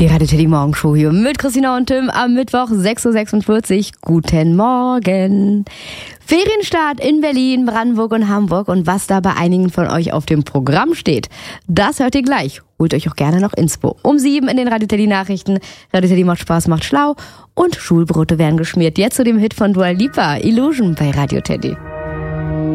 Die Radio Teddy Morgenshow hier mit Christina und Tim am Mittwoch 6.46 Uhr. Guten Morgen. Ferienstart in Berlin, Brandenburg und Hamburg und was da bei einigen von euch auf dem Programm steht, das hört ihr gleich. Holt euch auch gerne noch Inspo. Um 7 in den Radio Teddy Nachrichten. Radio Teddy macht Spaß, macht schlau und Schulbrote werden geschmiert. Jetzt zu dem Hit von Dua Lipa, Illusion bei Radio Teddy.